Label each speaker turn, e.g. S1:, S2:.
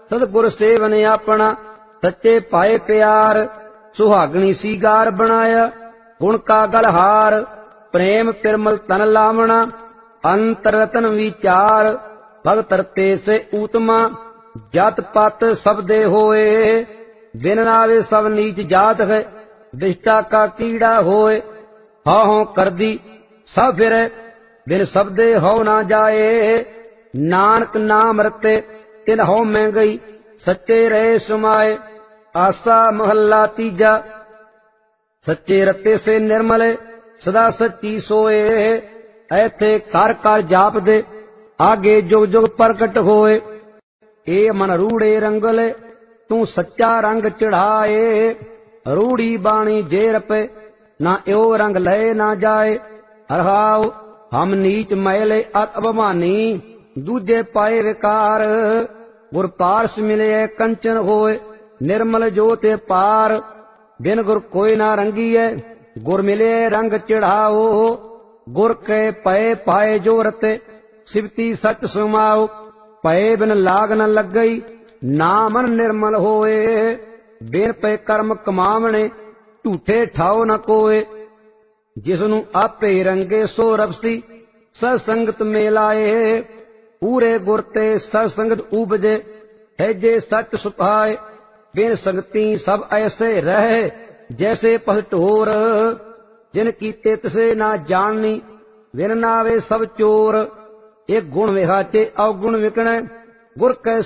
S1: सतगुर सेवन अपना सच्चे पाए प्यार। सुहागणी सीगार बनाया गुण का गलहार। प्रेम पिरमल तन लावना अंतर रतन विचार। भगत रते से ऊतमा जात पात सब दे होए। बिन नावे सब नीच जात है दिष्टा का कीड़ा होए। हो कर दी सब फिर बिन सबदे हो ना जाए। नानक नाम रते तिन हो में गई सच्चे रहे सुमाए। आसा महला तीजा। सच्चे रते से निर्मल सदा सच्ची सोए। ऐथे कर कर जाप दे आगे जुग जुग प्रकट होए। ए मन रूड़े रंगले तू सच्चा रंग चढ़ाए। रूड़ी बाणी जे रपे ना यो रंग लय ना जाए। हरहाओ हम नीच मैले अत अभिमानी दूजे पाए विकार। गुर पारस मिले कंचन होए निर्मल जोते पार। बिन गुर कोई ना रंगीए गुर मिले रंग चढ़ाओ। गुर के पए पाए जो रते सिवती सच सुमाओ। पए बिन लाग न लग गई ना मन निर्मल होए। बिन पे कर्म कमावणे झूठे ठाओ न कोए। जिसनु आपे रंगे सो रबसी सत्संगत में लाए। पूरे गुर ते सत्संगत उपजे है जे सच सुपाए। बिन संगति सब ऐसे रहे जैसे पलटोर। जिन कीते तिसे ना जाननी बिन नावे सब चोर। एक गुण विहाचे अवगुण विकणे गुर कै